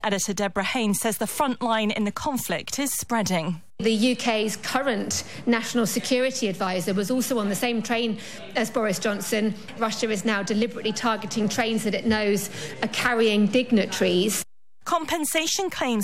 Editor Deborah Haynes says the front line in the conflict is spreading. The UK's current national security advisor was also on the same train as Boris Johnson. Russia is now deliberately targeting trains that it knows are carrying dignitaries. Compensation claims